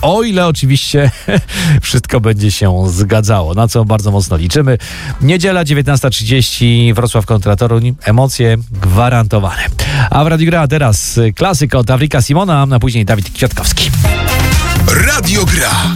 O ile oczywiście wszystko będzie się zgadzało, na co bardzo mocno liczymy. Niedziela 19:30, Wrocław kontra Toruń. Emocje gwarantowane. A w Radiu Gra teraz klasyka od Afrika Simona, a później Dawid Kwiatkowski. Radio Gra.